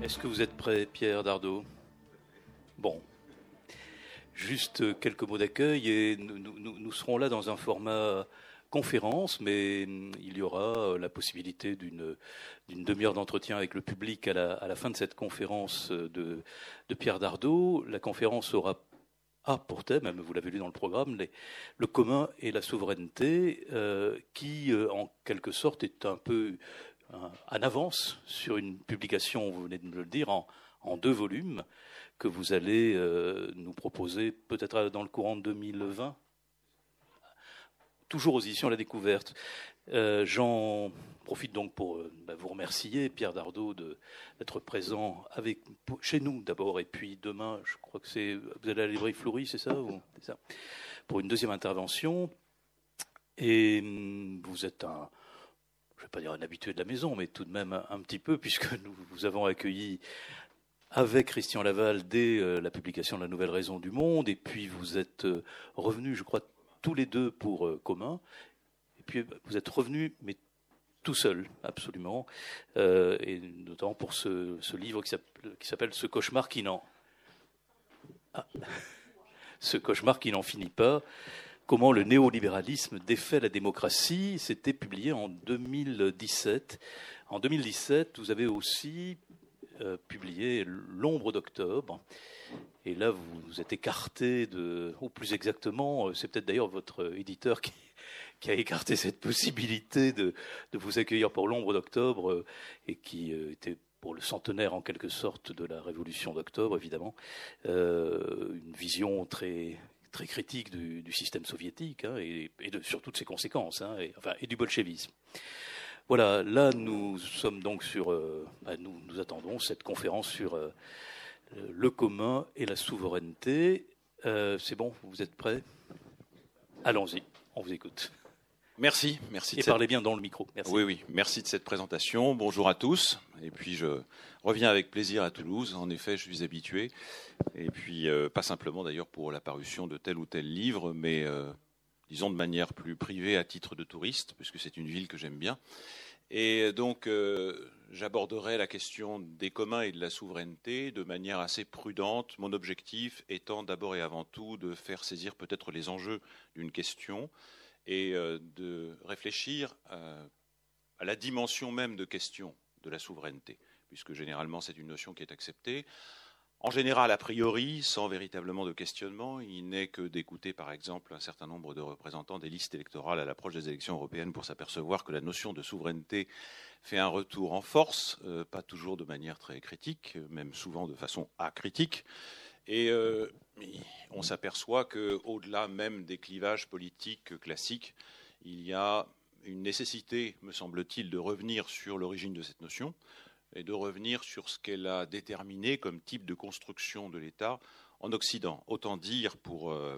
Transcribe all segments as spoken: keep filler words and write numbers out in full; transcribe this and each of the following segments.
Est-ce que vous êtes prêt, Pierre Dardot? Bon. Juste quelques mots d'accueil et nous, nous, nous serons là dans un format conférence, mais il y aura la possibilité d'une, d'une demi-heure d'entretien avec le public à la, à la fin de cette conférence de, de Pierre Dardot. La conférence aura a pour thème, même vous l'avez lu dans le programme, les, le commun et la souveraineté, euh, qui euh, en quelque sorte est un peu en avance sur une publication, vous venez de me le dire, en, en deux volumes, que vous allez euh, nous proposer peut-être dans le courant de deux mille vingt, toujours aux éditions La Découverte. Euh, j'en profite donc pour euh, bah, vous remercier, Pierre Dardot, de, d'être présent avec, chez nous d'abord, et puis demain, je crois que c'est, vous allez à la librairie Fleury, c'est ça, ou, c'est ça, pour une deuxième intervention. Et vous êtes un, je ne vais pas dire un habitué de la maison, mais tout de même un, un petit peu, puisque nous vous avons accueilli avec Christian Laval dès euh, la publication de La Nouvelle Raison du Monde, et puis vous êtes euh, revenus, je crois, tous les deux pour euh, commun, et puis vous êtes revenus, mais tout seul, absolument, euh, et notamment pour ce, ce livre qui s'appelle, qui s'appelle « Ce cauchemar qui n'en... Ah. Ce cauchemar qui n'en finit pas ». Comment le néolibéralisme défait la démocratie, c'était publié en deux mille dix-sept. En deux mille dix-sept, vous avez aussi euh, publié L'ombre d'octobre. Et là, vous vous êtes écarté de... Ou plus exactement, c'est peut-être d'ailleurs votre éditeur qui, qui a écarté cette possibilité de, de vous accueillir pour L'ombre d'octobre et qui euh, était pour le centenaire en quelque sorte de la Révolution d'octobre, évidemment. Euh, une vision très... très critique du, du système soviétique hein, et, et de, sur toutes ses conséquences, hein, et, enfin, et du bolchevisme. Voilà, là nous sommes donc sur, euh, bah, nous, nous attendons cette conférence sur euh, le commun et la souveraineté. Euh, c'est bon, vous êtes prêts? Allons-y, on vous écoute. Merci, merci. Et de parlez cette... bien dans le micro. Merci. Oui, oui, merci de cette présentation. Bonjour à tous. Et puis je reviens avec plaisir à Toulouse. En effet, je suis habitué. Et puis euh, pas simplement d'ailleurs pour la parution de tel ou tel livre, mais euh, disons de manière plus privée à titre de touriste, puisque c'est une ville que j'aime bien. Et donc euh, j'aborderai la question des communs et de la souveraineté de manière assez prudente. Mon objectif étant d'abord et avant tout de faire saisir peut-être les enjeux d'une question et euh, de réfléchir à, à la dimension même de question de la souveraineté, puisque généralement c'est une notion qui est acceptée. En général, a priori, sans véritablement de questionnement, il n'est que d'écouter par exemple un certain nombre de représentants des listes électorales à l'approche des élections européennes pour s'apercevoir que la notion de souveraineté fait un retour en force, euh, pas toujours de manière très critique, même souvent de façon acritique. Et euh, on s'aperçoit qu'au-delà même des clivages politiques classiques, il y a une nécessité, me semble-t-il, de revenir sur l'origine de cette notion et de revenir sur ce qu'elle a déterminé comme type de construction de l'État en Occident. Autant dire, pour euh,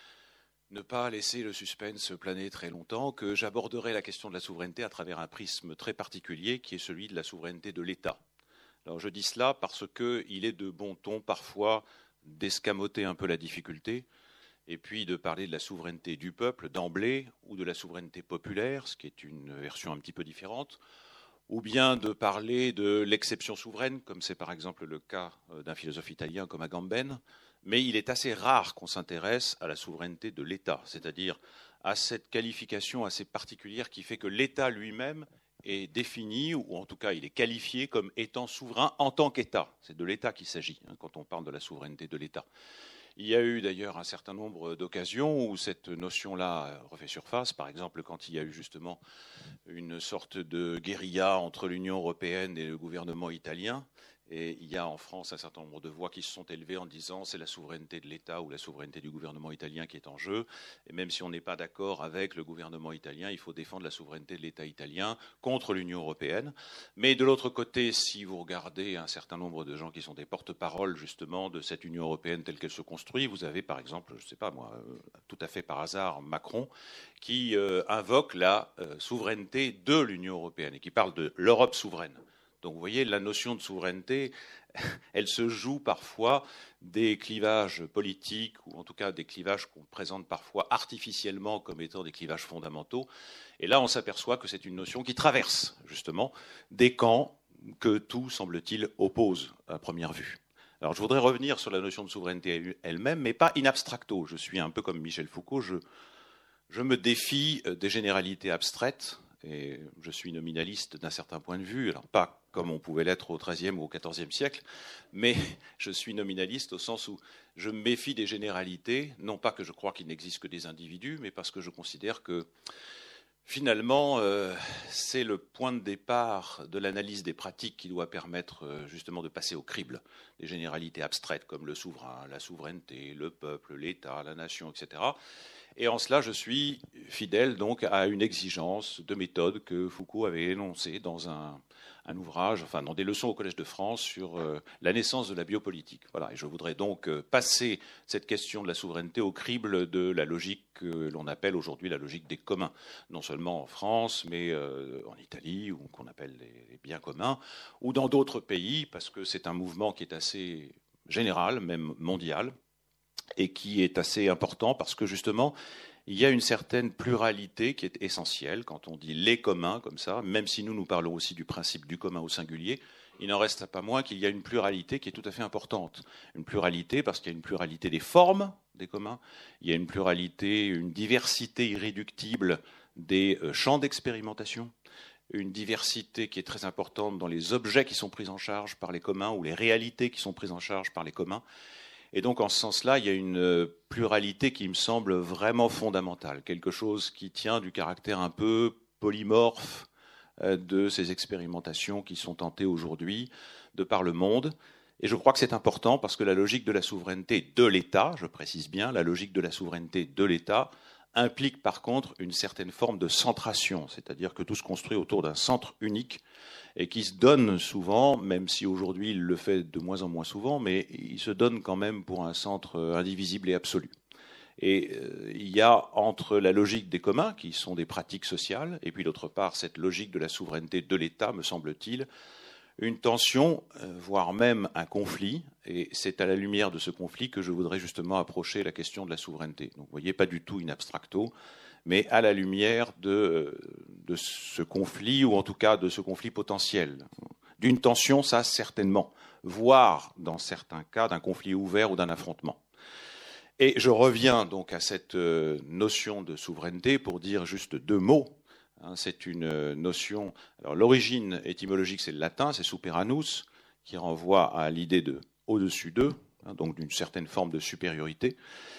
ne pas laisser le suspense planer très longtemps, que j'aborderai la question de la souveraineté à travers un prisme très particulier qui est celui de la souveraineté de l'État. Alors je dis cela parce qu'il est de bon ton parfois d'escamoter un peu la difficulté et puis de parler de la souveraineté du peuple d'emblée ou de la souveraineté populaire, ce qui est une version un petit peu différente, ou bien de parler de l'exception souveraine, comme c'est par exemple le cas d'un philosophe italien comme Agamben, mais il est assez rare qu'on s'intéresse à la souveraineté de l'État, c'est-à-dire à cette qualification assez particulière qui fait que l'État lui-même est défini, ou en tout cas il est qualifié comme étant souverain en tant qu'État. C'est de l'État qu'il s'agit hein, quand on parle de la souveraineté de l'État. Il y a eu d'ailleurs un certain nombre d'occasions où cette notion-là refait surface, par exemple quand il y a eu justement une sorte de guérilla entre l'Union européenne et le gouvernement italien. Et il y a en France un certain nombre de voix qui se sont élevées en disant c'est la souveraineté de l'État ou la souveraineté du gouvernement italien qui est en jeu. Et même si on n'est pas d'accord avec le gouvernement italien, il faut défendre la souveraineté de l'État italien contre l'Union européenne. Mais de l'autre côté, si vous regardez un certain nombre de gens qui sont des porte-parole justement de cette Union européenne telle qu'elle se construit, vous avez par exemple, je ne sais pas moi, tout à fait par hasard, Macron, qui euh, invoque la euh, souveraineté de l'Union européenne et qui parle de l'Europe souveraine. Donc vous voyez, la notion de souveraineté, elle se joue parfois des clivages politiques, ou en tout cas des clivages qu'on présente parfois artificiellement comme étant des clivages fondamentaux. Et là, on s'aperçoit que c'est une notion qui traverse justement des camps, que tout, semble-t-il, oppose à première vue. Alors je voudrais revenir sur la notion de souveraineté elle-même, mais pas in abstracto. Je suis un peu comme Michel Foucault, je, je me défie des généralités abstraites, et je suis nominaliste d'un certain point de vue, alors pas comme on pouvait l'être au treizième ou au quatorzième siècle, mais je suis nominaliste au sens où je me méfie des généralités, non pas que je crois qu'il n'existe que des individus, mais parce que je considère que finalement, euh, c'est le point de départ de l'analyse des pratiques qui doit permettre euh, justement de passer au crible des généralités abstraites comme le souverain, la souveraineté, le peuple, l'État, la nation, et cetera. Et en cela, je suis fidèle donc à une exigence de méthode que Foucault avait énoncée dans un, un ouvrage, enfin dans des leçons au Collège de France sur euh, la naissance de la biopolitique. Voilà. Et je voudrais donc euh, passer cette question de la souveraineté au crible de la logique que l'on appelle aujourd'hui la logique des communs, non seulement en France, mais euh, en Italie, ou qu'on appelle les, les biens communs, ou dans d'autres pays, parce que c'est un mouvement qui est assez général, même mondial, et qui est assez important parce que justement, il y a une certaine pluralité qui est essentielle quand on dit les communs comme ça, même si nous nous parlons aussi du principe du commun au singulier, il n'en reste pas moins qu'il y a une pluralité qui est tout à fait importante. Une pluralité parce qu'il y a une pluralité des formes des communs, il y a une pluralité, une diversité irréductible des champs d'expérimentation, une diversité qui est très importante dans les objets qui sont pris en charge par les communs ou les réalités qui sont prises en charge par les communs. Et donc, en ce sens-là, il y a une pluralité qui me semble vraiment fondamentale, quelque chose qui tient du caractère un peu polymorphe de ces expérimentations qui sont tentées aujourd'hui de par le monde. Et je crois que c'est important parce que la logique de la souveraineté de l'État, je précise bien, la logique de la souveraineté de l'État implique par contre une certaine forme de centration, c'est-à-dire que tout se construit autour d'un centre unique et qui se donne souvent, même si aujourd'hui il le fait de moins en moins souvent, mais il se donne quand même pour un centre indivisible et absolu. Et euh, il y a entre la logique des communs, qui sont des pratiques sociales, et puis d'autre part cette logique de la souveraineté de l'État, me semble-t-il, une tension, euh, voire même un conflit, et c'est à la lumière de ce conflit que je voudrais justement approcher la question de la souveraineté. Donc vous voyez, pas du tout in abstracto, mais à la lumière de, de ce conflit, ou en tout cas de ce conflit potentiel. D'une tension, ça certainement, voire dans certains cas d'un conflit ouvert ou d'un affrontement. Et je reviens donc à cette notion de souveraineté pour dire juste deux mots. C'est une notion, alors l'origine étymologique c'est le latin, c'est superanus, qui renvoie à l'idée de au-dessus d'eux, donc d'une certaine forme de supériorité.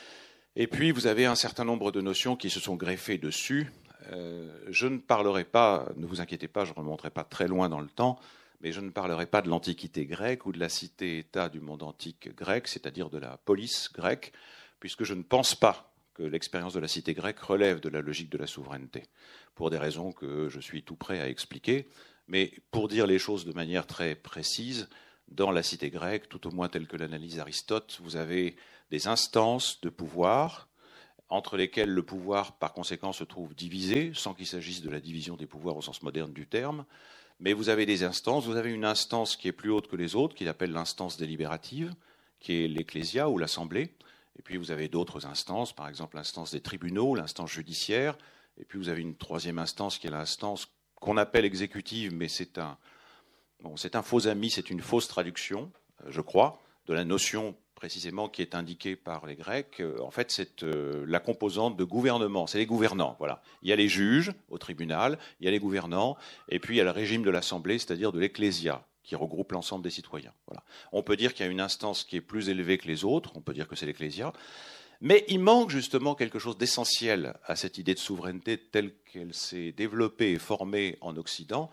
Et puis, vous avez un certain nombre de notions qui se sont greffées dessus. Euh, je ne parlerai pas, ne vous inquiétez pas, je ne remonterai pas très loin dans le temps, mais je ne parlerai pas de l'Antiquité grecque ou de la cité-État du monde antique grec, c'est-à-dire de la police grecque, puisque je ne pense pas que l'expérience de la cité grecque relève de la logique de la souveraineté, pour des raisons que je suis tout prêt à expliquer. Mais pour dire les choses de manière très précise, dans la cité grecque, tout au moins telle que l'analyse Aristote, vous avez des instances de pouvoir entre lesquelles le pouvoir, par conséquent, se trouve divisé, sans qu'il s'agisse de la division des pouvoirs au sens moderne du terme. Mais vous avez des instances. Vous avez une instance qui est plus haute que les autres, qu'il appelle l'instance délibérative, qui est l'ecclésia ou l'assemblée. Et puis vous avez d'autres instances, par exemple l'instance des tribunaux, l'instance judiciaire. Et puis vous avez une troisième instance qui est l'instance qu'on appelle exécutive, mais c'est un, bon, c'est un faux ami, c'est une fausse traduction, je crois, de la notion précisément qui est indiquée par les Grecs. En fait, c'est euh, la composante de gouvernement, c'est les gouvernants. Voilà. Il y a les juges au tribunal, il y a les gouvernants, et puis il y a le régime de l'assemblée, c'est-à-dire de l'ecclésia, qui regroupe l'ensemble des citoyens. Voilà. On peut dire qu'il y a une instance qui est plus élevée que les autres, on peut dire que c'est l'ecclésia, mais il manque justement quelque chose d'essentiel à cette idée de souveraineté telle qu'elle s'est développée et formée en Occident,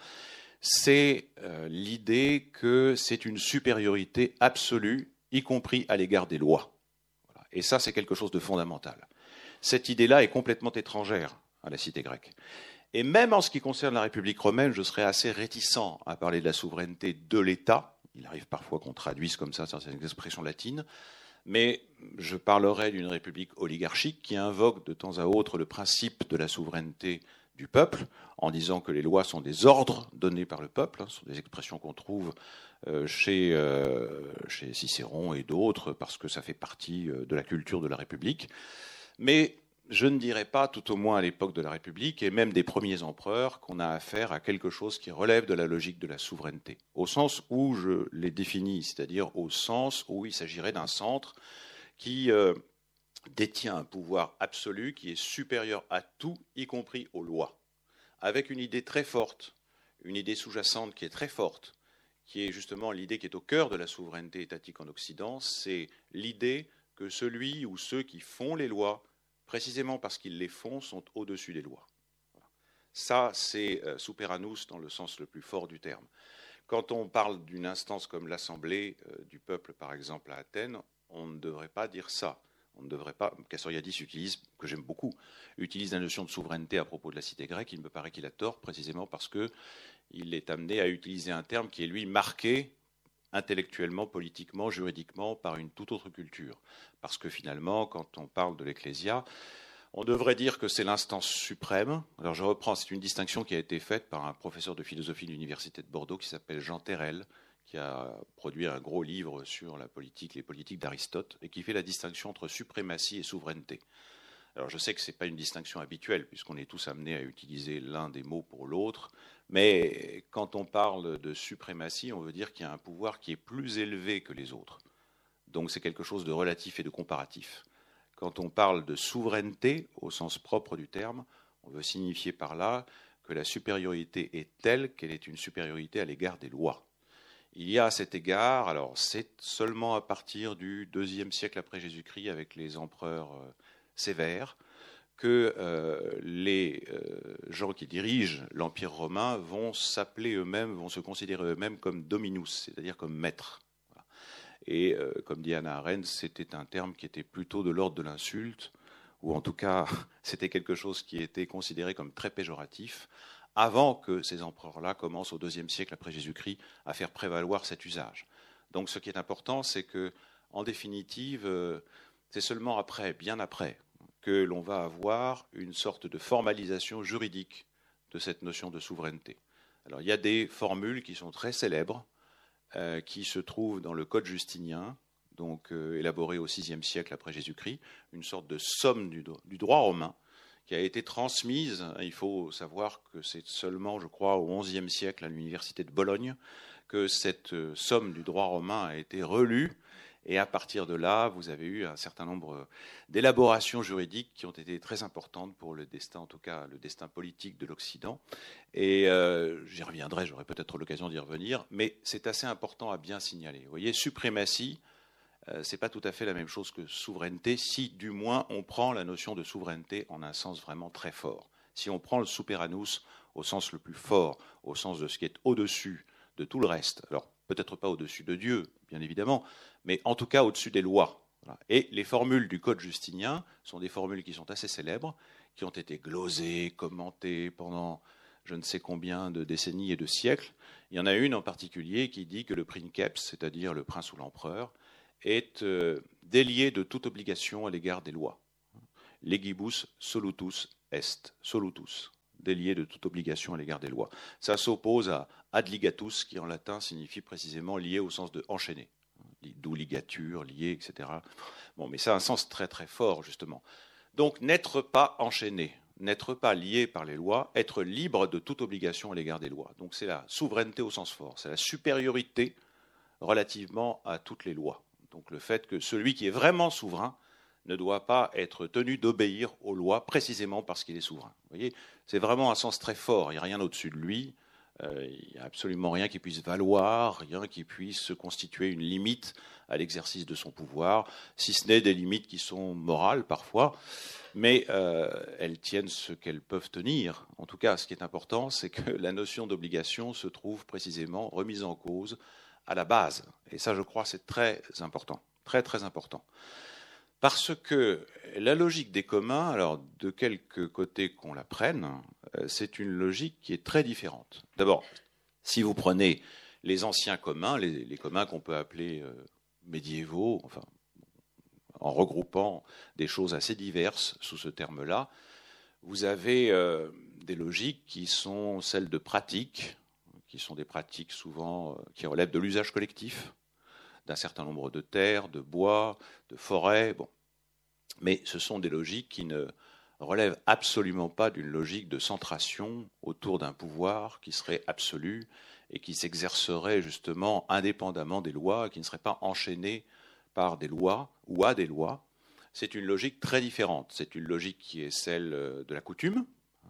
c'est euh, l'idée que c'est une supériorité absolue, y compris à l'égard des lois. Voilà. Et ça, c'est quelque chose de fondamental. Cette idée-là est complètement étrangère à la cité grecque. Et même en ce qui concerne la République romaine, je serais assez réticent à parler de la souveraineté de l'État. Il arrive parfois qu'on traduise comme ça certaines expressions latines. Mais je parlerai d'une république oligarchique qui invoque de temps à autre le principe de la souveraineté du peuple, en disant que les lois sont des ordres donnés par le peuple. Ce sont des expressions qu'on trouve chez, euh, chez Cicéron et d'autres, parce que ça fait partie de la culture de la République. Mais je ne dirais pas, tout au moins à l'époque de la République, et même des premiers empereurs, qu'on a affaire à quelque chose qui relève de la logique de la souveraineté, au sens où je l'ai défini, c'est-à-dire au sens où il s'agirait d'un centre qui euh, détient un pouvoir absolu qui est supérieur à tout, y compris aux lois, avec une idée très forte, une idée sous-jacente qui est très forte, qui est justement l'idée qui est au cœur de la souveraineté étatique en Occident, c'est l'idée que celui ou ceux qui font les lois, précisément parce qu'ils les font, sont au-dessus des lois. Ça, c'est euh, superanus dans le sens le plus fort du terme. Quand on parle d'une instance comme l'Assemblée euh, du peuple, par exemple, à Athènes, on ne devrait pas dire ça. On ne devrait pas. Kassoriadis utilise, que j'aime beaucoup, utilise la notion de souveraineté à propos de la cité grecque. Il me paraît qu'il a tort, précisément parce qu'il est amené à utiliser un terme qui est, lui, marqué intellectuellement, politiquement, juridiquement, par une toute autre culture. Parce que finalement, quand on parle de l'Ecclésia, on devrait dire que c'est l'instance suprême. Alors je reprends, c'est une distinction qui a été faite par un professeur de philosophie de l'Université de Bordeaux qui s'appelle Jean Terrel, qui a produit un gros livre sur la politique, les politiques d'Aristote, et qui fait la distinction entre suprématie et souveraineté. Alors je sais que ce n'est pas une distinction habituelle, puisqu'on est tous amenés à utiliser l'un des mots pour l'autre, mais quand on parle de suprématie, on veut dire qu'il y a un pouvoir qui est plus élevé que les autres. Donc c'est quelque chose de relatif et de comparatif. Quand on parle de souveraineté, au sens propre du terme, on veut signifier par là que la supériorité est telle qu'elle est une supériorité à l'égard des lois. Il y a à cet égard, alors c'est seulement à partir du deuxième siècle après Jésus-Christ, avec les empereurs euh, sévères, que euh, les euh, gens qui dirigent l'Empire romain vont s'appeler eux-mêmes, vont se considérer eux-mêmes comme dominus, c'est-à-dire comme maîtres. Voilà. Et euh, comme dit Hannah Arendt, c'était un terme qui était plutôt de l'ordre de l'insulte, ou en tout cas, c'était quelque chose qui était considéré comme très péjoratif, avant que ces empereurs-là commencent au deuxième siècle après Jésus-Christ à faire prévaloir cet usage. Donc ce qui est important, c'est que, en définitive, euh, c'est seulement après, bien après, que l'on va avoir une sorte de formalisation juridique de cette notion de souveraineté. Alors, il y a des formules qui sont très célèbres, euh, qui se trouvent dans le Code justinien, donc euh, élaboré au sixième siècle après Jésus-Christ, une sorte de somme du, du droit romain, qui a été transmise. Il faut savoir que c'est seulement, je crois, au onzième siècle à l'université de Bologne que cette euh, somme du droit romain a été relue. Et à partir de là, vous avez eu un certain nombre d'élaborations juridiques qui ont été très importantes pour le destin, en tout cas le destin politique de l'Occident. Et euh, j'y reviendrai, j'aurai peut-être l'occasion d'y revenir, mais c'est assez important à bien signaler. Vous voyez, suprématie, euh, c'est pas tout à fait la même chose que souveraineté, si du moins on prend la notion de souveraineté en un sens vraiment très fort. Si on prend le superanus au sens le plus fort, au sens de ce qui est au-dessus de tout le reste, alors peut-être pas au-dessus de Dieu, bien évidemment, mais en tout cas au-dessus des lois. Voilà. Et les formules du Code justinien sont des formules qui sont assez célèbres, qui ont été glosées, commentées pendant je ne sais combien de décennies et de siècles. Il y en a une en particulier qui dit que le princeps, c'est-à-dire le prince ou l'empereur, est euh, délié de toute obligation à l'égard des lois. Legibus solutus est, solutus, délié de toute obligation à l'égard des lois. Ça s'oppose à adligatus, qui en latin signifie précisément lié au sens de enchaîner, d'où ligature, lié, et cetera. Bon, mais ça a un sens très très fort, justement. Donc, n'être pas enchaîné, n'être pas lié par les lois, être libre de toute obligation à l'égard des lois. Donc, c'est la souveraineté au sens fort, c'est la supériorité relativement à toutes les lois. Donc, le fait que celui qui est vraiment souverain ne doit pas être tenu d'obéir aux lois précisément parce qu'il est souverain. Vous voyez, c'est vraiment un sens très fort. Il n'y a rien au-dessus de lui. Euh, il n'y a absolument rien qui puisse valoir, rien qui puisse constituer une limite à l'exercice de son pouvoir, si ce n'est des limites qui sont morales parfois, mais euh, elles tiennent ce qu'elles peuvent tenir. En tout cas, ce qui est important, c'est que la notion d'obligation se trouve précisément remise en cause à la base. Et ça, je crois, c'est très important, très très important. Parce que la logique des communs, alors de quelque côté qu'on la prenne, c'est une logique qui est très différente. D'abord, si vous prenez les anciens communs, les, les communs qu'on peut appeler euh, médiévaux, enfin, en regroupant des choses assez diverses sous ce terme-là, vous avez euh, des logiques qui sont celles de pratiques, qui sont des pratiques souvent euh, qui relèvent de l'usage collectif, d'un certain nombre de terres, de bois, de forêts, bon. Mais ce sont des logiques qui ne relève absolument pas d'une logique de centration autour d'un pouvoir qui serait absolu et qui s'exercerait justement indépendamment des lois, qui ne serait pas enchaîné par des lois ou à des lois. C'est une logique très différente. C'est une logique qui est celle de la coutume.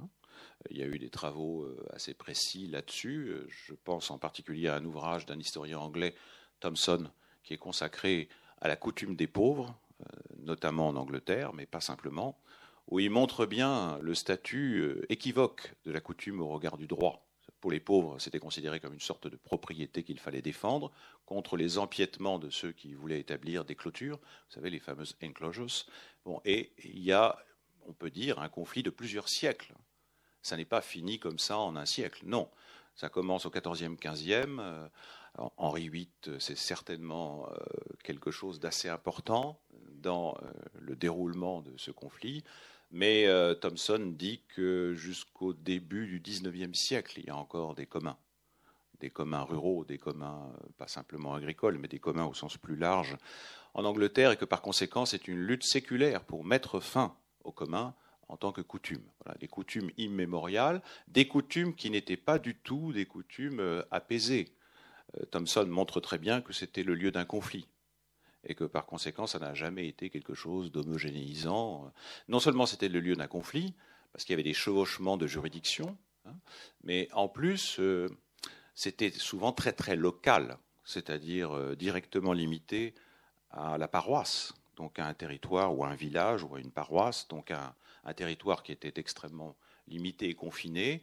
Il y a eu des travaux assez précis là-dessus. Je pense en particulier à un ouvrage d'un historien anglais, Thomson, qui est consacré à la coutume des pauvres, notamment en Angleterre, mais pas simplement, où il montre bien le statut équivoque de la coutume au regard du droit. Pour les pauvres, c'était considéré comme une sorte de propriété qu'il fallait défendre contre les empiètements de ceux qui voulaient établir des clôtures, vous savez, les fameuses enclosures. Bon, et il y a, on peut dire, un conflit de plusieurs siècles. Ça n'est pas fini comme ça en un siècle, non. Ça commence au quatorzième, quinzième. Euh, Henri huit, c'est certainement euh, quelque chose d'assez important dans euh, le déroulement de ce conflit. Mais euh, Thomson dit que jusqu'au début du dix-neuvième siècle, il y a encore des communs. Des communs ruraux, des communs pas simplement agricoles, mais des communs au sens plus large en Angleterre, et que par conséquent, c'est une lutte séculaire pour mettre fin aux communs en tant que coutume. Voilà, des coutumes immémoriales, des coutumes qui n'étaient pas du tout des coutumes euh, apaisées. Euh, Thomson montre très bien que c'était le lieu d'un conflit et que par conséquent, ça n'a jamais été quelque chose d'homogénéisant. Non seulement c'était le lieu d'un conflit, parce qu'il y avait des chevauchements de juridictions, hein, mais en plus, euh, c'était souvent très très local, c'est-à-dire euh, directement limité à la paroisse, donc à un territoire ou à un village ou à une paroisse, donc à un, un territoire qui était extrêmement limité et confiné,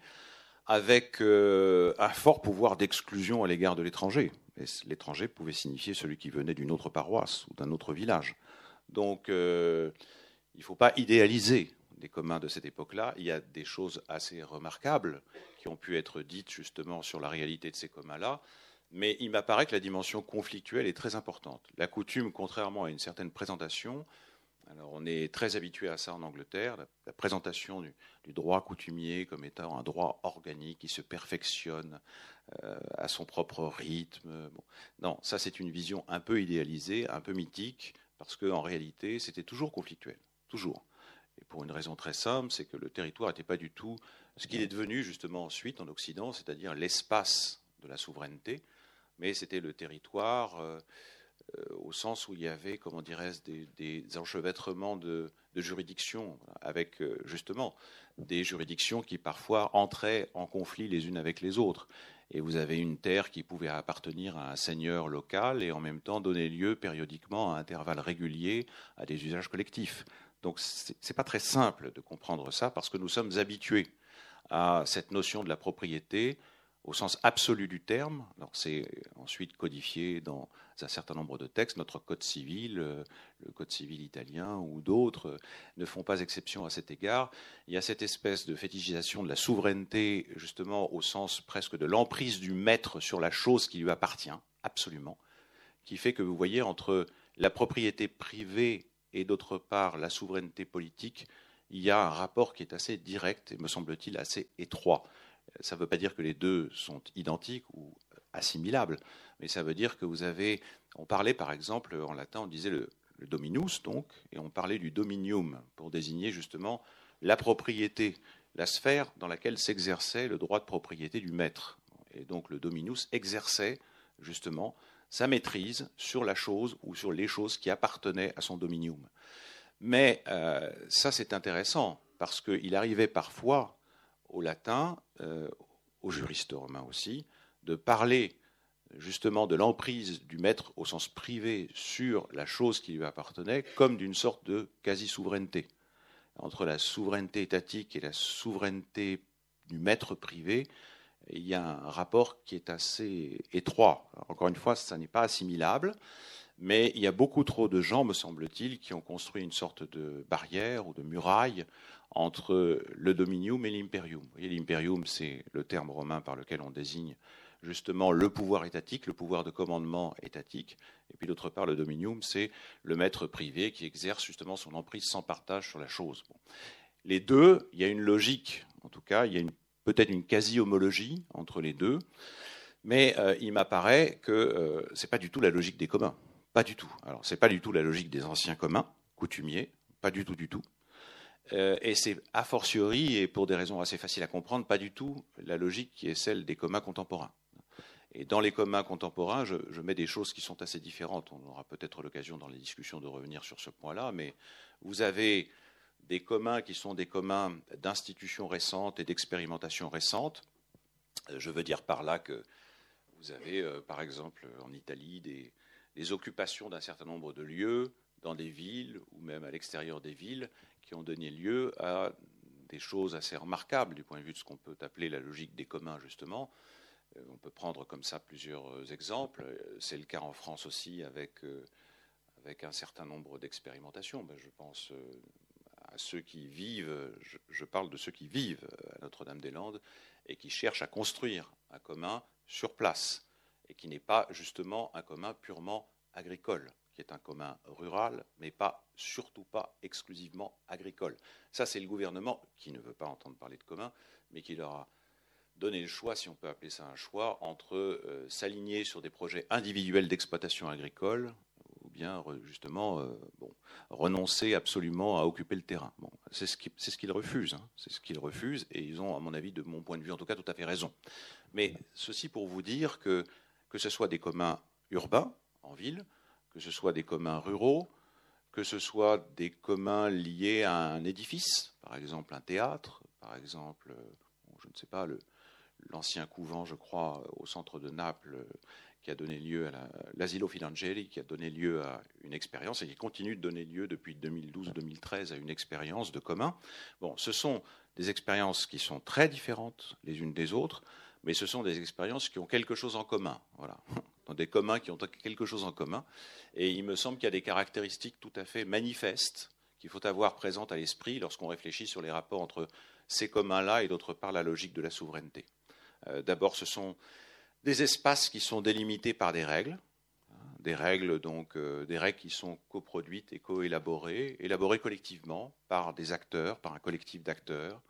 avec euh, un fort pouvoir d'exclusion à l'égard de l'étranger. Et l'étranger pouvait signifier celui qui venait d'une autre paroisse ou d'un autre village. Donc euh, il ne faut pas idéaliser les communs de cette époque-là. Il y a des choses assez remarquables qui ont pu être dites justement sur la réalité de ces communs-là. Mais il m'apparaît que la dimension conflictuelle est très importante. La coutume, contrairement à une certaine présentation, alors on est très habitué à ça en Angleterre, la, la présentation du, du droit coutumier comme étant un droit organique qui se perfectionne euh, à son propre rythme. Bon. Non, ça c'est une vision un peu idéalisée, un peu mythique, parce qu'en réalité c'était toujours conflictuel, toujours. Et pour une raison très simple, c'est que le territoire n'était pas du tout ce qu'il est devenu justement ensuite en Occident, c'est-à-dire l'espace de la souveraineté, mais c'était le territoire euh, euh, au sens où il y avait, comment dirais-je, des, des enchevêtrements de, de juridictions, avec euh, justement des juridictions qui parfois entraient en conflit les unes avec les autres. Et vous avez une terre qui pouvait appartenir à un seigneur local et en même temps donner lieu périodiquement à intervalles réguliers à des usages collectifs. Donc c'est, c'est pas très simple de comprendre ça parce que nous sommes habitués à cette notion de la propriété au sens absolu du terme. Alors c'est ensuite codifié dans un certain nombre de textes. Notre code civil, le code civil italien ou d'autres ne font pas exception à cet égard. Il y a cette espèce de fétichisation de la souveraineté, justement au sens presque de l'emprise du maître sur la chose qui lui appartient, absolument, qui fait que vous voyez entre la propriété privée et d'autre part la souveraineté politique, il y a un rapport qui est assez direct et, me semble-t-il, assez étroit. Ça ne veut pas dire que les deux sont identiques ou assimilables, mais ça veut dire que vous avez... On parlait par exemple, en latin, on disait le, le dominus, donc, et on parlait du dominium, pour désigner justement la propriété, la sphère dans laquelle s'exerçait le droit de propriété du maître. Et donc le dominus exerçait justement sa maîtrise sur la chose ou sur les choses qui appartenaient à son dominium. Mais euh, ça, c'est intéressant, parce qu'il arrivait parfois au latin, euh, aux juristes romains aussi, de parler justement de l'emprise du maître au sens privé sur la chose qui lui appartenait comme d'une sorte de quasi-souveraineté. Entre la souveraineté étatique et la souveraineté du maître privé, il y a un rapport qui est assez étroit. Encore une fois, ça n'est pas assimilable, mais il y a beaucoup trop de gens, me semble-t-il, qui ont construit une sorte de barrière ou de muraille entre le dominium et l'imperium. Vous voyez, l'imperium, c'est le terme romain par lequel on désigne justement le pouvoir étatique, le pouvoir de commandement étatique. Et puis d'autre part, le dominium, c'est le maître privé qui exerce justement son emprise sans partage sur la chose. Bon. Les deux, il y a une logique, en tout cas, il y a une, peut-être une quasi-homologie entre les deux, mais euh, il m'apparaît que euh, ce n'est pas du tout la logique des communs. Pas du tout. Alors, ce n'est pas du tout la logique des anciens communs, coutumiers, pas du tout, du tout. Euh, et c'est a fortiori, et pour des raisons assez faciles à comprendre, pas du tout la logique qui est celle des communs contemporains. Et dans les communs contemporains, je, je mets des choses qui sont assez différentes. On aura peut-être l'occasion dans les discussions de revenir sur ce point-là, mais vous avez des communs qui sont des communs d'institutions récentes et d'expérimentations récentes. Je veux dire par là que vous avez, euh, par exemple, en Italie, des, des occupations d'un certain nombre de lieux dans des villes ou même à l'extérieur des villes qui ont donné lieu à des choses assez remarquables du point de vue de ce qu'on peut appeler la logique des communs, justement. Euh, on peut prendre comme ça plusieurs exemples. C'est le cas en France aussi avec, euh, avec un certain nombre d'expérimentations. Ben, je pense euh, à ceux qui vivent, je, je parle de ceux qui vivent à Notre-Dame-des-Landes et qui cherchent à construire un commun sur place et qui n'est pas justement un commun purement agricole, qui est un commun rural, mais pas, surtout pas exclusivement agricole. Ça, c'est le gouvernement qui ne veut pas entendre parler de commun, mais qui leur a donné le choix, si on peut appeler ça un choix, entre euh, s'aligner sur des projets individuels d'exploitation agricole ou bien justement euh, bon, renoncer absolument à occuper le terrain. Bon, c'est ce qui, c'est ce qu'ils refusent, hein. C'est ce qu'ils refusent, et ils ont, à mon avis, de mon point de vue en tout cas, tout à fait raison. Mais ceci pour vous dire que que ce soit des communs urbains en ville, que ce soit des communs ruraux, que ce soit des communs liés à un édifice, par exemple un théâtre, par exemple, bon, je ne sais pas, le, l'ancien couvent, je crois, au centre de Naples, qui a donné lieu à la, l'Asilo Filangeli, qui a donné lieu à une expérience et qui continue de donner lieu depuis deux mille douze deux mille treize à une expérience de commun. Bon, ce sont des expériences qui sont très différentes les unes des autres, mais ce sont des expériences qui ont quelque chose en commun. Voilà. Des communs qui ont quelque chose en commun. Et il me semble qu'il y a des caractéristiques tout à fait manifestes qu'il faut avoir présentes à l'esprit lorsqu'on réfléchit sur les rapports entre ces communs-là et d'autre part la logique de la souveraineté. Euh, d'abord, ce sont des espaces qui sont délimités par des règles, hein, des règles donc euh, des règles qui sont coproduites et co-élaborées, élaborées collectivement par des acteurs, par un collectif d'acteurs.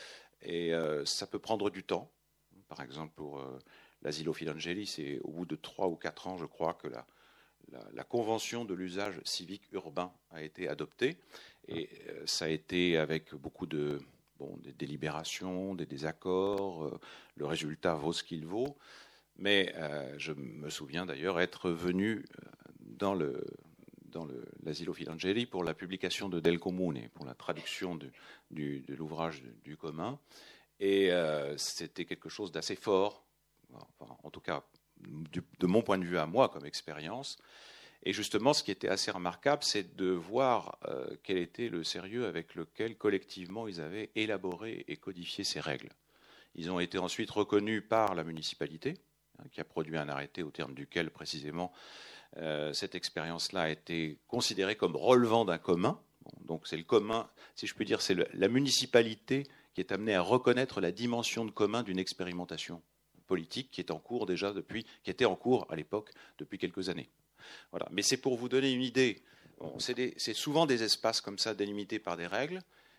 Et euh, ça peut prendre du temps. Par exemple, pour euh, l'Asilo Filangeli, c'est au bout de trois ou quatre ans, je crois, que la, la, la convention de l'usage civique urbain a été adoptée. Et euh, ça a été avec beaucoup de bon, des délibérations, des désaccords. Euh, le résultat vaut ce qu'il vaut. Mais euh, je me souviens d'ailleurs être venu dans le dans le, l'Asilo Filangeli pour la publication de Del Comune, pour la traduction de, du, de l'ouvrage du, du commun. Et euh, c'était quelque chose d'assez fort, enfin, en tout cas du, de mon point de vue à moi comme expérience. Et justement, ce qui était assez remarquable, c'est de voir euh, quel était le sérieux avec lequel collectivement ils avaient élaboré et codifié ces règles. Ils ont été ensuite reconnus par la municipalité, hein, qui a produit un arrêté au terme duquel précisément euh, cette expérience-là a été considérée comme relevant d'un commun. Bon, donc c'est le commun, si je puis dire, c'est le, la municipalité qui est amené à reconnaître la dimension de commun d'une expérimentation politique qui est en cours déjà depuis, qui était en cours à l'époque depuis quelques années. Voilà. Mais c'est pour vous donner une idée. Bon, c'est, des, c'est souvent des espaces comme ça délimités par des règles.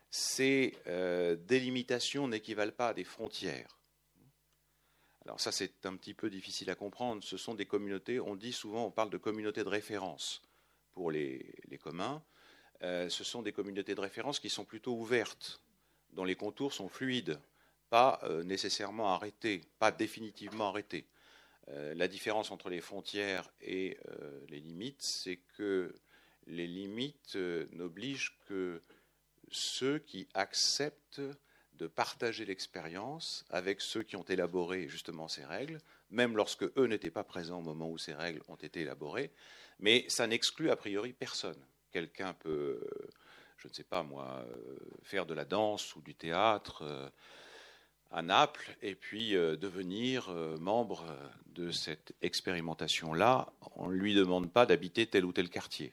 Ces euh, délimitations n'équivalent pas à des frontières. Alors ça, c'est un petit peu difficile à comprendre. Ce sont des communautés, on dit souvent, on parle de communautés de référence pour les, les communs. Euh, ce sont des communautés de référence qui sont plutôt ouvertes, dont les contours sont fluides, pas euh, nécessairement arrêtés, pas définitivement arrêtés. Euh, la différence entre les frontières et euh, les limites, c'est que les limites euh, n'obligent que ceux qui acceptent de partager l'expérience avec ceux qui ont élaboré justement ces règles, même lorsque eux n'étaient pas présents au moment où ces règles ont été élaborées, mais ça n'exclut a priori personne. Quelqu'un peut... Euh, je ne sais pas moi, euh, faire de la danse ou du théâtre euh, à Naples et puis euh, devenir euh, membre de cette expérimentation-là. On ne lui demande pas d'habiter tel ou tel quartier.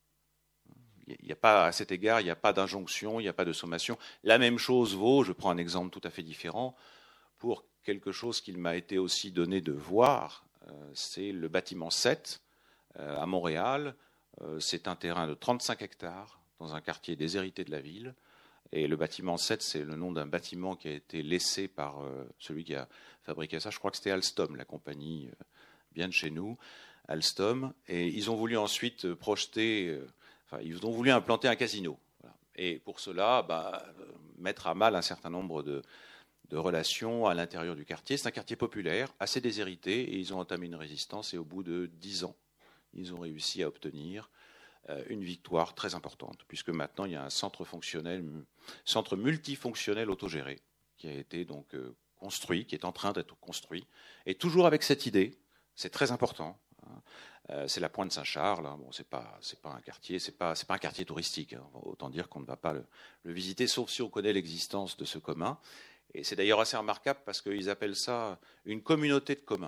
Il n'y a pas, à cet égard, il n'y a pas d'injonction, il n'y a pas de sommation. La même chose vaut, je prends un exemple tout à fait différent, pour quelque chose qu'il m'a été aussi donné de voir, euh, c'est le bâtiment sept euh, à Montréal. Euh, c'est un terrain de trente-cinq hectares dans un quartier déshérité de la ville. Et le bâtiment sept, c'est le nom d'un bâtiment qui a été laissé par euh, celui qui a fabriqué ça. Je crois que c'était Alstom, la compagnie euh, bien de chez nous, Alstom. Et ils ont voulu ensuite projeter, euh, enfin, ils ont voulu implanter un casino. Voilà. Et pour cela, bah, mettre à mal un certain nombre de, de relations à l'intérieur du quartier. C'est un quartier populaire, assez déshérité, et ils ont entamé une résistance, et au bout de dix ans, ils ont réussi à obtenir euh, une victoire très importante, puisque maintenant il y a un centre fonctionnel, centre multifonctionnel autogéré, qui a été donc euh, construit, qui est en train d'être construit, et toujours avec cette idée, c'est très important. Hein, euh, c'est la Pointe Saint-Charles. Hein, bon, c'est pas, c'est pas un quartier, c'est pas, c'est pas un quartier touristique. Hein, autant dire qu'on ne va pas le, le visiter, sauf si on connaît l'existence de ce commun. Et c'est d'ailleurs assez remarquable parce qu'ils appellent ça une communauté de communs.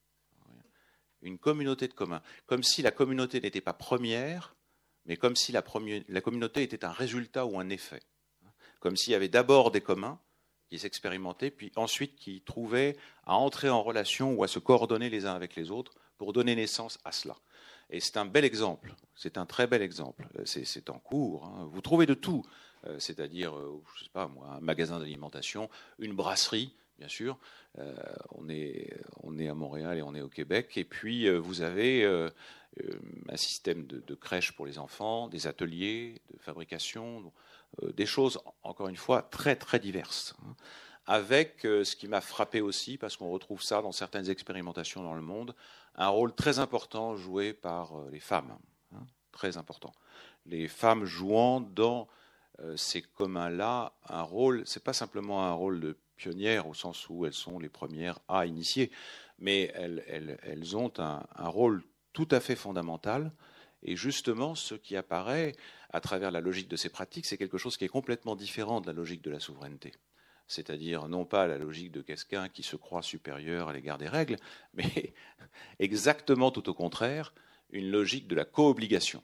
Une communauté de communs. Comme si la communauté n'était pas première, mais comme si la, première, la communauté était un résultat ou un effet. Comme s'il y avait d'abord des communs qui s'expérimentaient, puis ensuite qui trouvaient à entrer en relation ou à se coordonner les uns avec les autres pour donner naissance à cela. Et c'est un bel exemple, c'est un très bel exemple. C'est, c'est en cours, hein. Vous trouvez de tout, euh, c'est-à-dire, euh, je sais pas moi, un magasin d'alimentation, une brasserie, bien sûr. Euh, on est, on est à Montréal et on est au Québec. Et puis euh, vous avez euh, euh, un système de, de crèche pour les enfants, des ateliers de fabrication, euh, des choses, encore une fois, très très diverses. Hein. Avec euh, ce qui m'a frappé aussi, parce qu'on retrouve ça dans certaines expérimentations dans le monde, un rôle très important joué par euh, les femmes, hein, très important. Les femmes jouant dans euh, ces communs-là un rôle, c'est pas simplement un rôle de pionnières au sens où elles sont les premières à initier, mais elles, elles, elles ont un, un rôle tout à fait fondamental. Et justement, ce qui apparaît à travers la logique de ces pratiques, c'est quelque chose qui est complètement différent de la logique de la souveraineté. C'est-à-dire non pas la logique de quelqu'un qui se croit supérieur à l'égard des règles, mais exactement tout au contraire, une logique de la co-obligation,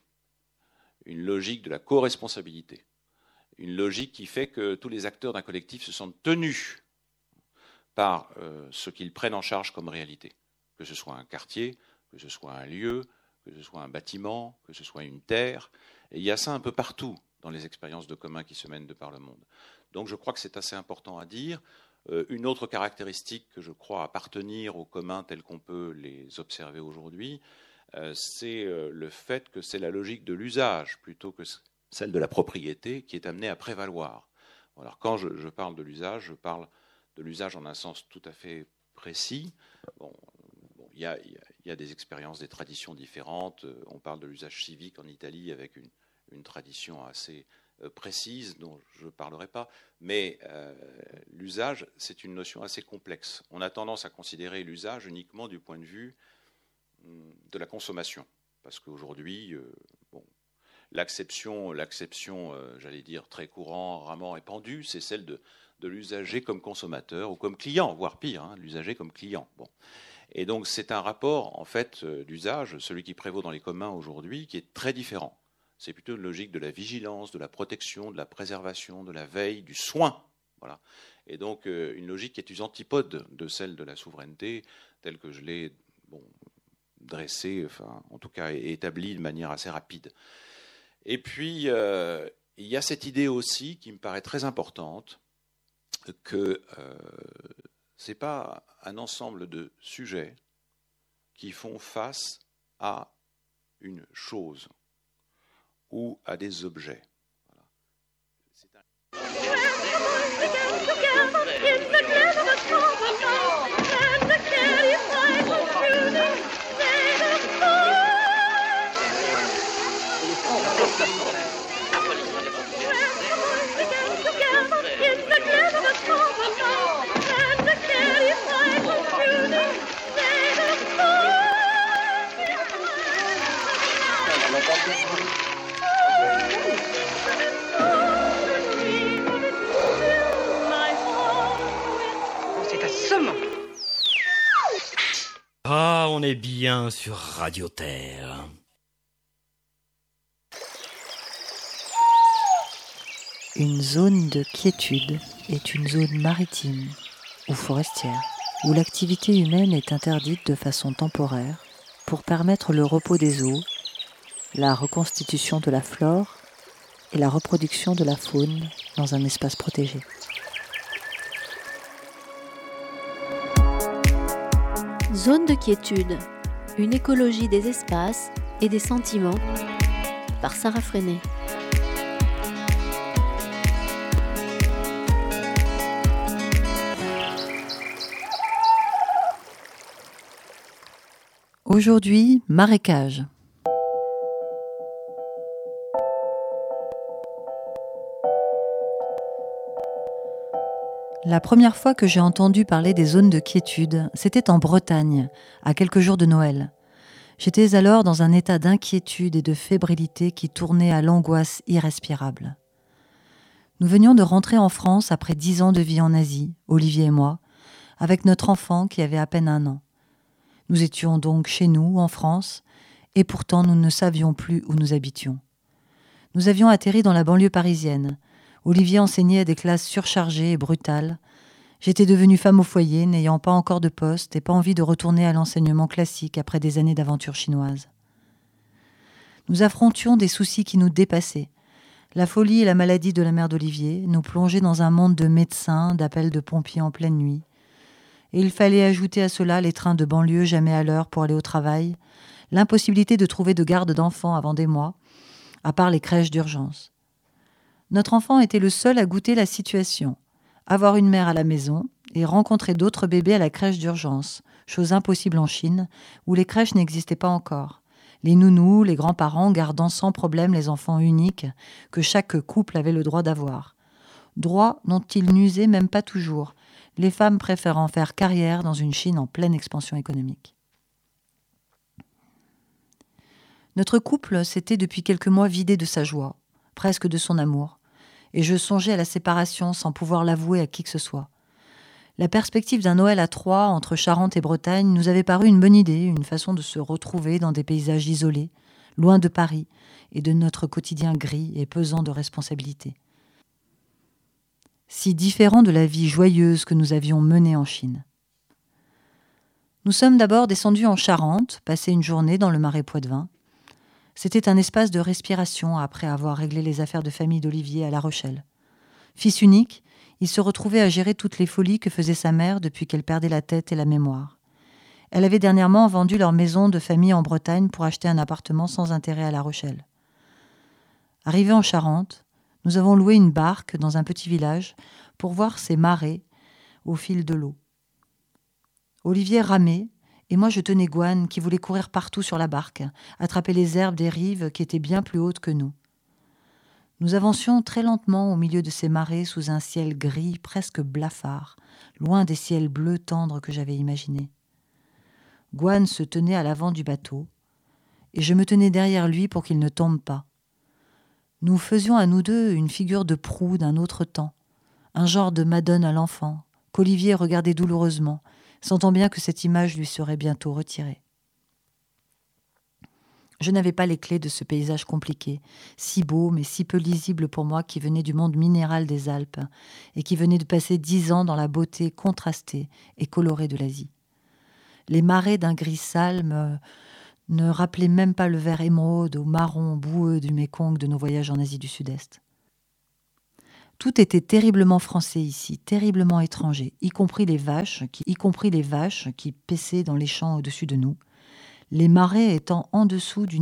une logique de la co-responsabilité, une logique qui fait que tous les acteurs d'un collectif se sentent tenus par euh, ce qu'ils prennent en charge comme réalité, que ce soit un quartier, que ce soit un lieu, que ce soit un bâtiment, que ce soit une terre. Et il y a ça un peu partout dans les expériences de commun qui se mènent de par le monde. Donc je crois que c'est assez important à dire. Euh, une autre caractéristique que je crois appartenir aux communs tels qu'on peut les observer aujourd'hui, euh, c'est euh, le fait que c'est la logique de l'usage plutôt que celle de la propriété qui est amenée à prévaloir. Alors quand je, je parle de l'usage, je parle de l'usage en un sens tout à fait précis. Bon, bon, il y a, il y a des expériences, des traditions différentes. On parle de l'usage civique en Italie avec une, une tradition assez précise dont je ne parlerai pas, mais euh, l'usage, c'est une notion assez complexe. On a tendance à considérer l'usage uniquement du point de vue de la consommation, parce qu'aujourd'hui, euh, bon, l'acception, l'acception euh, j'allais dire, très couramment répandue, c'est celle de, de l'usager comme consommateur ou comme client, voire pire, hein, l'usager comme client. Bon. Et donc c'est un rapport, en fait, euh, d'usage, celui qui prévaut dans les communs aujourd'hui, qui est très différent. C'est plutôt une logique de la vigilance, de la protection, de la préservation, de la veille, du soin. Voilà. Et donc euh, une logique qui est aux antipodes de celle de la souveraineté, telle que je l'ai bon, dressée, enfin, en tout cas établie de manière assez rapide. Et puis, euh, il y a cette idée aussi qui me paraît très importante, que euh, ce n'est pas un ensemble de sujets qui font face à une chose ou à des objets. Voilà. C'est un... C'est assommant. Ah, on est bien sur Radio Terre. Une zone de quiétude est une zone maritime ou forestière où l'activité humaine est interdite de façon temporaire pour permettre le repos des eaux, la reconstitution de la flore et la reproduction de la faune dans un espace protégé. Zone de quiétude, une écologie des espaces et des sentiments, par Sarah Freinet. Aujourd'hui, marécage. La première fois que j'ai entendu parler des zones de quiétude, c'était en Bretagne, à quelques jours de Noël. J'étais alors dans un état d'inquiétude et de fébrilité qui tournait à l'angoisse irrespirable. Nous venions de rentrer en France après dix ans de vie en Asie, Olivier et moi, avec notre enfant qui avait à peine un an. Nous étions donc chez nous, en France, et pourtant nous ne savions plus où nous habitions. Nous avions atterri dans la banlieue parisienne. Olivier enseignait à des classes surchargées et brutales. J'étais devenue femme au foyer, n'ayant pas encore de poste et pas envie de retourner à l'enseignement classique après des années d'aventure chinoise. Nous affrontions des soucis qui nous dépassaient. La folie et la maladie de la mère d'Olivier nous plongeaient dans un monde de médecins, d'appels de pompiers en pleine nuit. Et il fallait ajouter à cela les trains de banlieue jamais à l'heure pour aller au travail, l'impossibilité de trouver de garde d'enfants avant des mois, à part les crèches d'urgence. Notre enfant était le seul à goûter la situation. Avoir une mère à la maison et rencontrer d'autres bébés à la crèche d'urgence, chose impossible en Chine, où les crèches n'existaient pas encore. Les nounous, les grands-parents gardant sans problème les enfants uniques que chaque couple avait le droit d'avoir. Droit dont ils n'usaient même pas toujours, les femmes préférant faire carrière dans une Chine en pleine expansion économique. Notre couple s'était depuis quelques mois vidé de sa joie, presque de son amour, et je songeais à la séparation sans pouvoir l'avouer à qui que ce soit. La perspective d'un Noël à trois entre Charente et Bretagne nous avait paru une bonne idée, une façon de se retrouver dans des paysages isolés, loin de Paris et de notre quotidien gris et pesant de responsabilités. Si différent de la vie joyeuse que nous avions menée en Chine. Nous sommes d'abord descendus en Charente, passer une journée dans le Marais Poitevin. C'était un espace de respiration après avoir réglé les affaires de famille d'Olivier à La Rochelle. Fils unique, il se retrouvait à gérer toutes les folies que faisait sa mère depuis qu'elle perdait la tête et la mémoire. Elle avait dernièrement vendu leur maison de famille en Bretagne pour acheter un appartement sans intérêt à La Rochelle. Arrivés en Charente, nous avons loué une barque dans un petit village pour voir ces marais au fil de l'eau. Olivier ramait, et moi je tenais Gouane qui voulait courir partout sur la barque, attraper les herbes des rives qui étaient bien plus hautes que nous. Nous avancions très lentement au milieu de ces marais sous un ciel gris presque blafard, loin des ciels bleus tendres que j'avais imaginés. Gouane se tenait à l'avant du bateau, et je me tenais derrière lui pour qu'il ne tombe pas. Nous faisions à nous deux une figure de proue d'un autre temps, un genre de Madone à l'enfant, qu'Olivier regardait douloureusement, sentant bien que cette image lui serait bientôt retirée. Je n'avais pas les clés de ce paysage compliqué, si beau mais si peu lisible pour moi qui venais du monde minéral des Alpes et qui venait de passer dix ans dans la beauté contrastée et colorée de l'Asie. Les marais d'un gris sale me, ne rappelaient même pas le vert émeraude ou marron boueux du Mékong de nos voyages en Asie du Sud-Est. Tout était terriblement français ici, terriblement étranger, y compris les vaches, qui, y compris les vaches qui paissaient dans les champs au-dessus de nous, les marais étant en dessous d'une